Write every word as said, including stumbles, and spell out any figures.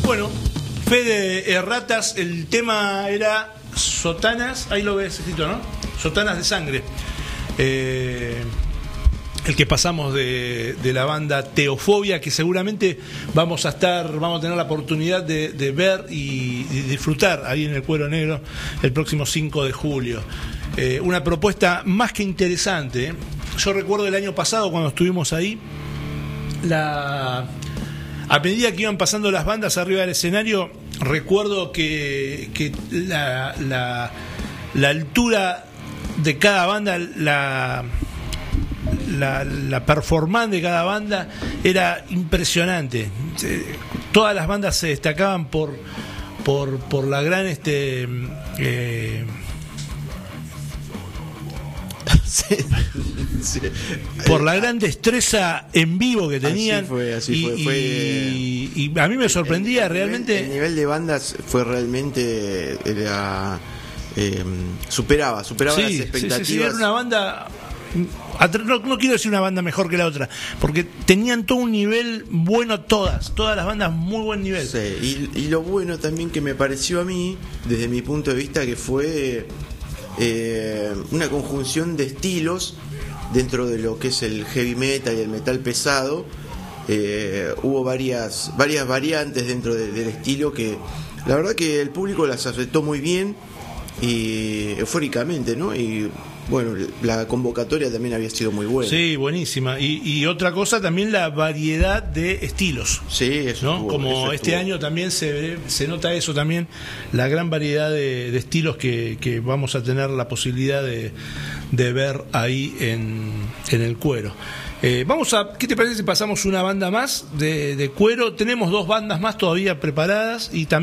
Bueno, Fede Erratas, el tema era Sotanas, ahí lo ves escrito, ¿no? Sotanas de Sangre. Eh, el que pasamos de, de la banda Teofobia, que seguramente vamos a estar, vamos a tener la oportunidad de, de ver y, y disfrutar ahí en el Cuero Negro el próximo cinco de julio. Eh, una propuesta más que interesante. Yo recuerdo el año pasado cuando estuvimos ahí, la... a medida que iban pasando las bandas arriba del escenario, recuerdo que, que la, la, la altura de cada banda, la, la, la performance de cada banda era impresionante. Todas las bandas se destacaban por, por, por la gran... este eh, Sí, sí. por la gran destreza en vivo que tenían. Así fue, así y, fue, fue y, y a mí me sorprendía el, el realmente nivel, el nivel de bandas fue realmente era, eh, superaba superaba sí, las expectativas. Sí, sí, sí, era una banda, no, no quiero decir una banda mejor que la otra, porque tenían todo un nivel bueno, todas todas las bandas muy buen nivel. Sí, y, y lo bueno también que me pareció a mí desde mi punto de vista, que fue Eh, una conjunción de estilos dentro de lo que es el heavy metal y el metal pesado. Eh, hubo varias varias variantes dentro de, del estilo que la verdad que el público las aceptó muy bien y eufóricamente, ¿no? Y bueno, la convocatoria también había sido muy buena. Sí, buenísima. Y, y otra cosa también, la variedad de estilos. Sí, eso ¿no? estuvo, Como eso este estuvo. año también se, se nota eso también, la gran variedad de, de estilos que, que vamos a tener la posibilidad de, de ver ahí en, en el Cuero. Eh, vamos a, ¿qué te parece si pasamos una banda más de, de Cuero? Tenemos dos bandas más todavía preparadas y también